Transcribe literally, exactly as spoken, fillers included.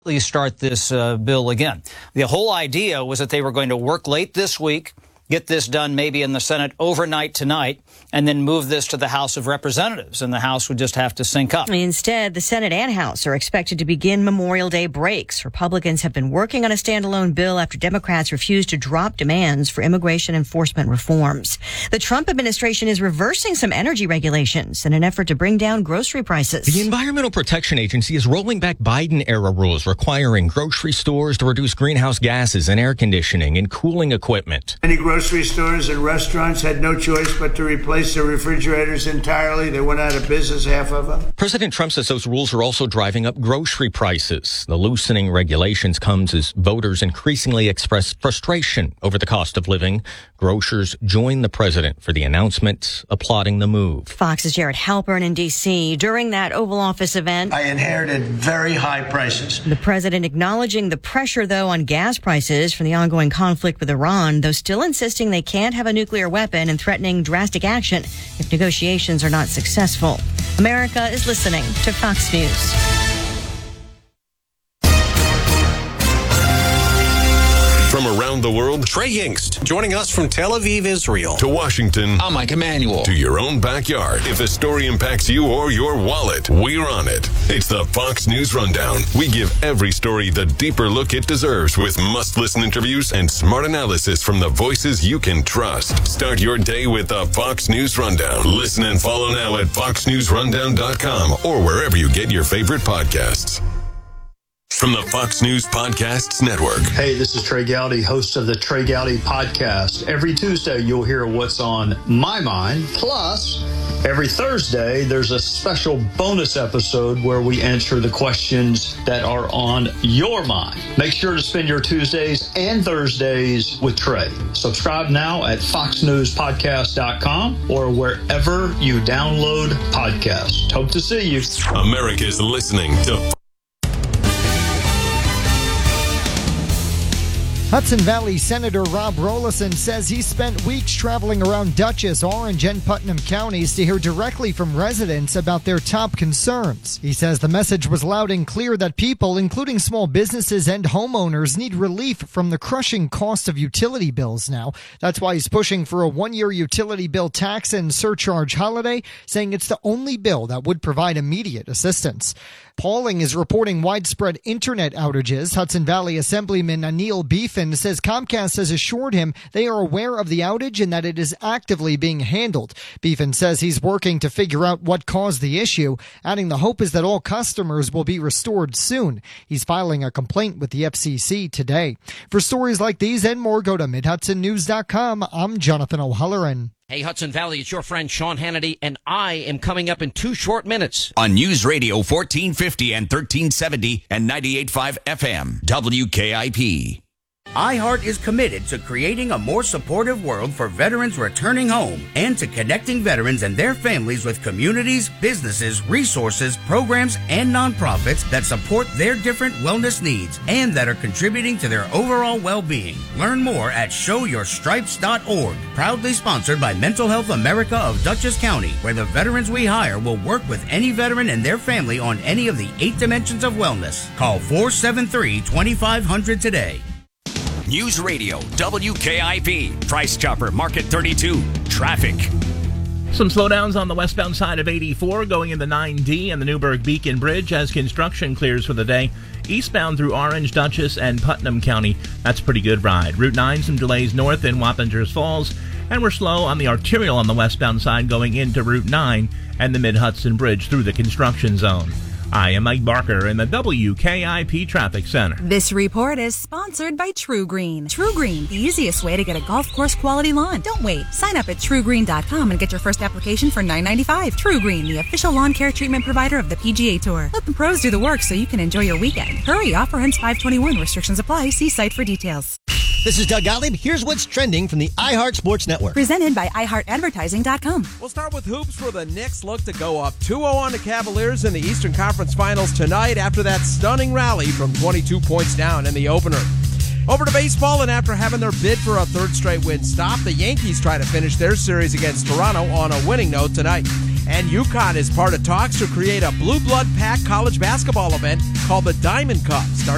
start this uh, bill again. The whole idea was that they were going to work late this week, get this done maybe in the Senate overnight tonight, and then move this to the House of Representatives, and the House would just have to sync up. Instead, the Senate and House are expected to begin Memorial Day breaks. Republicans have been working on a standalone bill after Democrats refused to drop demands for immigration enforcement reforms. The Trump administration is reversing some energy regulations in an effort to bring down grocery prices. The Environmental Protection Agency is rolling back Biden-era rules requiring grocery stores to reduce greenhouse gases and air conditioning and cooling equipment. Many grocery stores and restaurants had no choice but to replace their refrigerators entirely. They went out of business, half of them. President Trump says those rules are also driving up grocery prices. The loosening regulations comes as voters increasingly express frustration over the cost of living. Grocers join the president for the announcement, applauding the move. Fox's Jared Halpern in D C During that Oval Office event, I inherited very high prices. The president acknowledging the pressure, though, on gas prices from the ongoing conflict with Iran, though still insisting they can't have a nuclear weapon and threatening drastic action if negotiations are not successful. America is listening to Fox News. From around the world, Trey Yingst, joining us from Tel Aviv, Israel. To Washington, I'm Mike Emanuel. To your own backyard. If a story impacts you or your wallet, we're on it. It's the Fox News Rundown. We give every story the deeper look it deserves with must-listen interviews and smart analysis from the voices you can trust. Start your day with the Fox News Rundown. Listen and follow now at fox news rundown dot com or wherever you get your favorite podcasts. From the Fox News Podcasts Network. Hey, this is Trey Gowdy, host of the Trey Gowdy Podcast. Every Tuesday, you'll hear what's on my mind. Plus, every Thursday, there's a special bonus episode where we answer the questions that are on your mind. Make sure to spend your Tuesdays and Thursdays with Trey. Subscribe now at fox news podcast dot com or wherever you download podcasts. Hope to see you. America's listening to Hudson Valley Senator Rob Rolison says he spent weeks traveling around Dutchess, Orange, and Putnam counties to hear directly from residents about their top concerns. He says the message was loud and clear that people, including small businesses and homeowners, need relief from the crushing cost of utility bills now. That's why he's pushing for a one-year utility bill tax and surcharge holiday, saying it's the only bill that would provide immediate assistance. Pauling is reporting widespread internet outages. Hudson Valley Assemblyman Anil Beefin says Comcast has assured him they are aware of the outage and that it is actively being handled. Beefin says he's working to figure out what caused the issue, adding the hope is that all customers will be restored soon. He's filing a complaint with the F C C today. For stories like these and more, go to mid hudson news dot com. I'm Jonathan O'Halloran. Hey, Hudson Valley, it's your friend Sean Hannity, and I am coming up in two short minutes. On News Radio fourteen fifty and thirteen seventy and ninety-eight point five F M, W K I P. iHeart is committed to creating a more supportive world for veterans returning home and to connecting veterans and their families with communities, businesses, resources, programs, and nonprofits that support their different wellness needs and that are contributing to their overall well-being. Learn more at show your stripes dot org. Proudly sponsored by Mental Health America of Dutchess County, where the veterans we hire will work with any veteran and their family on any of the eight dimensions of wellness. Call four seven three, two five zero zero today. News Radio, W K I P, Price Chopper, Market thirty-two, traffic. Some slowdowns on the westbound side of eighty-four going into nine D and the Newburgh Beacon Bridge as construction clears for the day. Eastbound through Orange, Dutchess, and Putnam County, that's a pretty good ride. Route nine, some delays north in Wappingers Falls, and we're slow on the arterial on the westbound side going into Route nine and the Mid-Hudson Bridge through the construction zone. I am Mike Barker in the W K I P Traffic Center. This report is sponsored by True Green. True Green, the easiest way to get a golf course quality lawn. Don't wait. Sign up at true green dot com and get your first application for nine ninety-five. True Green, the official lawn care treatment provider of the P G A Tour. Let the pros do the work so you can enjoy your weekend. Hurry, offer ends five twenty-one. Restrictions apply. See site for details. This is Doug Gottlieb. Here's what's trending from the iHeart Sports Network. Presented by i heart advertising dot com. We'll start with hoops where the Knicks look to go up two oh on the Cavaliers in the Eastern Conference Finals tonight after that stunning rally from twenty-two points down in the opener. Over to baseball, and after having their bid for a third straight win stopped, the Yankees try to finish their series against Toronto on a winning note tonight. And UConn is part of talks to create a Blue Blood Pack college basketball event called the Diamond Cup, starting